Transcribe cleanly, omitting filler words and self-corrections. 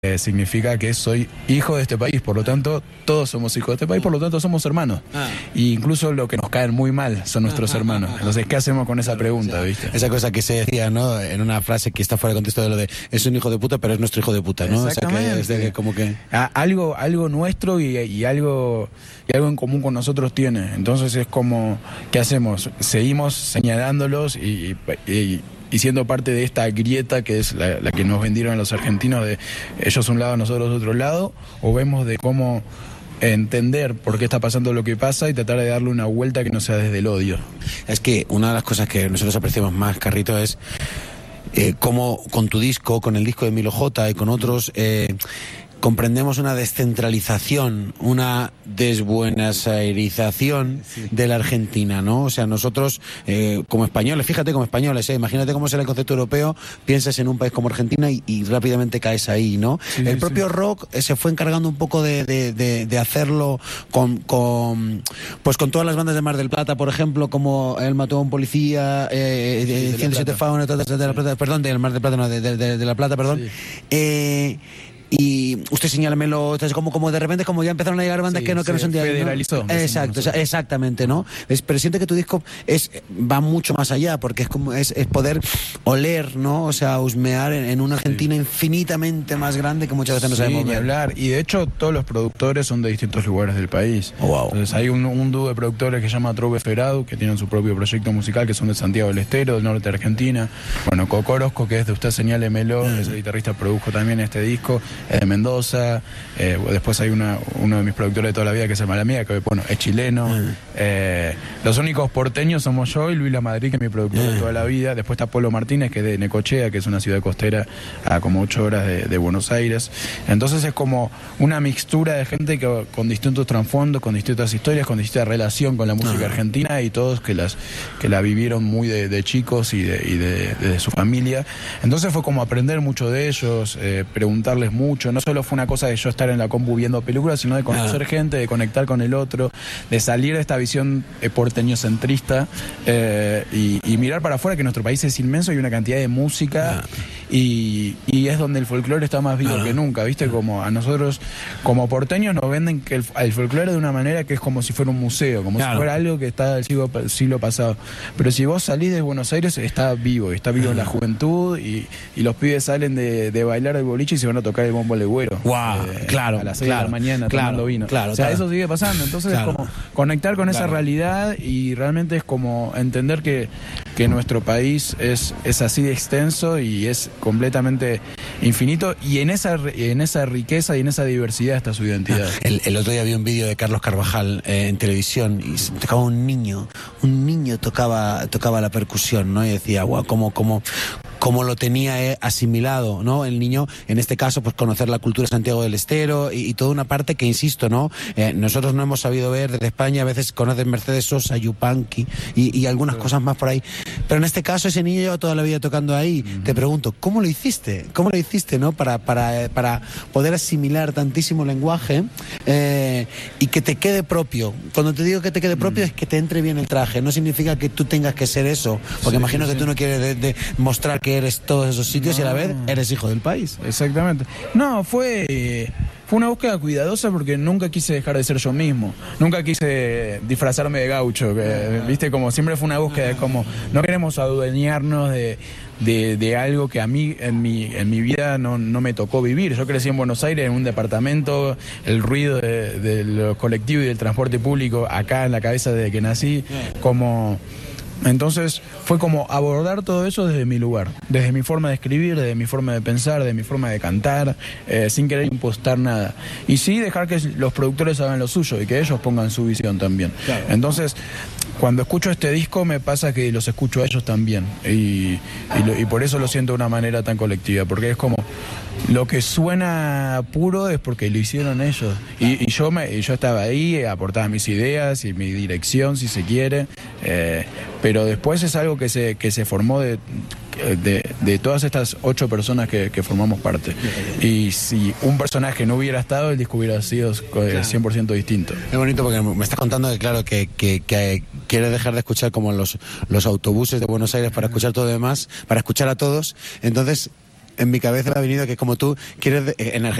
significa que soy hijo de este país, por lo tanto todos somos hijos de este país, por lo tanto somos hermanos. Y incluso lo que nos caen muy mal son nuestros hermanos. Entonces, ¿qué hacemos con esa pregunta, viste? Esa cosa que se decía, ¿no? En una frase que está fuera de contexto de lo de es un hijo de puta, pero es nuestro hijo de puta, ¿no? Exactamente. O sea, que como que... Algo nuestro y algo en común con nosotros tiene. Entonces es como, ¿qué hacemos? Seguimos señalándolos y siendo parte de esta grieta que es la que nos vendieron a los argentinos, de ellos un lado, nosotros otro lado, o vemos de cómo entender por qué está pasando lo que pasa y tratar de darle una vuelta que no sea desde el odio. Es que una de las cosas que nosotros apreciamos más, Carrito, es cómo con tu disco, con el disco de Milo J y con otros... comprendemos una descentralización, una desbuenasairización de la Argentina, ¿no? O sea, nosotros como españoles, fíjate como españoles, imagínate cómo será el concepto europeo, piensas en un país como Argentina y rápidamente caes ahí, ¿no? Sí, el propio rock se fue encargando un poco de hacerlo con todas las bandas de Mar del Plata, por ejemplo, como Él mató a un policía, 107 faunas, perdón, del Mar del Plata, no, de La Plata, perdón. Sí. Y usted señálamelo, como de repente como ya empezaron a llegar bandas que no son de ahí, federalizó, ¿no? Exacto, exactamente, ¿no? Pero siento que tu disco va mucho más allá, porque es poder oler, ¿no? O sea, husmear en una Argentina infinitamente más grande que muchas veces no sabemos ver. Hablar. Y de hecho todos los productores son de distintos lugares del país. Wow. Entonces hay un dúo de productores que se llama Trove Ferado, que tienen su propio proyecto musical, que son de Santiago del Estero, del norte de Argentina. Bueno, Coco Orozco, que es de Usted Señálemelo, ese guitarrista produjo también este disco. De Mendoza, después hay uno de mis productores de toda la vida que se llama La Mía, que bueno, es chileno. Los únicos porteños somos yo y Luis La Madrid, que es mi productor de toda la vida. Después está Polo Martínez, que es de Necochea, que es una ciudad costera a como 8 horas de Buenos Aires. Entonces es como una mixtura de gente con distintos trasfondos, con distintas historias, con distinta relación con la música argentina, y todos que la vivieron muy de chicos y de su familia. Entonces fue como aprender mucho de ellos, preguntarles mucho. No solo fue una cosa de yo estar en la compu viendo películas, sino de conocer gente, de conectar con el otro, de salir de esta visión porteñocentrista y mirar para afuera, que nuestro país es inmenso y una cantidad de música y es donde el folclore está más vivo que nunca, ¿viste? Como a nosotros como porteños nos venden que el folclore de una manera que es como si fuera un museo, como si fuera algo que está del siglo pasado. Pero si vos salís de Buenos Aires, está vivo en la juventud y los pibes salen de bailar el boliche y se van a tocar el bombo legüero. Wow, claro. A las 6 de la mañana tomando vino. Claro, o sea, eso sigue pasando. Entonces es como conectar con esa realidad y realmente es como entender que nuestro país es así de extenso y es completamente infinito, y en esa riqueza y en esa diversidad está su identidad. El otro día vi un vídeo de Carlos Carvajal en televisión y tocaba un niño tocaba la percusión, ¿no? Y decía, guau, cómo lo tenía asimilado, ¿no? El niño, en este caso, pues conocer la cultura de Santiago del Estero y toda una parte que, insisto, ¿no? Nosotros no hemos sabido ver desde España, a veces conoces Mercedes Sosa, Yupanqui y algunas cosas más por ahí. Pero en este caso, ese niño lleva toda la vida tocando ahí. Te pregunto, ¿cómo lo hiciste? ¿No? Para poder asimilar tantísimo lenguaje y que te quede propio. Cuando te digo que te quede propio es que te entre bien el traje. No significa que tú tengas que ser eso, porque imagino que tú no quieres mostrar que eres todos esos sitios y a la vez eres hijo del país. Exactamente. No, fue una búsqueda cuidadosa porque nunca quise dejar de ser yo mismo. Nunca quise disfrazarme de gaucho. ¿Viste? Como siempre fue una búsqueda, como no queremos adueñarnos de algo que a mí en mi vida no me tocó vivir. Yo crecí en Buenos Aires, en un departamento, el ruido de los colectivos y del transporte público acá en la cabeza desde que nací, Entonces fue como abordar todo eso desde mi lugar, desde mi forma de escribir, desde mi forma de pensar, desde mi forma de cantar, sin querer impostar nada. Y sí dejar que los productores hagan lo suyo y que ellos pongan su visión también. Claro. Entonces, cuando escucho este disco me pasa que los escucho a ellos también y por eso lo siento de una manera tan colectiva, porque es como lo que suena puro es porque lo hicieron ellos. Y yo estaba ahí, aportaba mis ideas y mi dirección, si se quiere, pero después es algo que se formó de todas estas 8 personas que formamos parte. Y si un personaje no hubiera estado, el disco hubiera sido 100% distinto. Es bonito porque me estás contando que claro que quieres dejar de escuchar como los autobuses de Buenos Aires para escuchar todo lo demás, para escuchar a todos. Entonces en mi cabeza me ha venido que como tú quieres,